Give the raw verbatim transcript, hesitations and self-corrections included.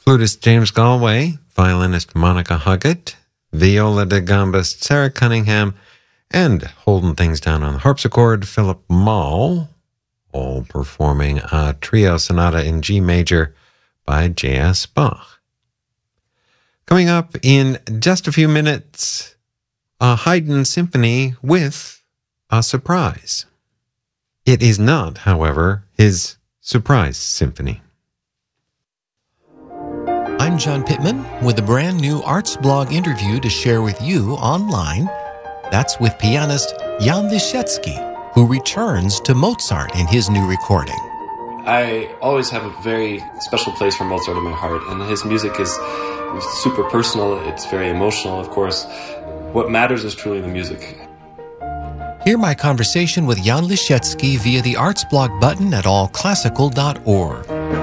Flutist James Galway, violinist Monica Huggett, viola da gambist Sarah Cunningham, and holding things down on the harpsichord, Philip Mall, all performing a trio sonata in G major by J S Bach. Coming up in just a few minutes, a Haydn symphony with a surprise. It is not, however, his surprise symphony. I'm John Pittman with a brand new Arts Blog interview to share with you online. That's with pianist Jan Lisiecki, who returns to Mozart in his new recording. I always have a very special place for Mozart in my heart, and his music is super personal. It's very emotional, of course. What matters is truly the music. Hear my conversation with Jan Lisiecki via the Arts Blog button at all classical dot org.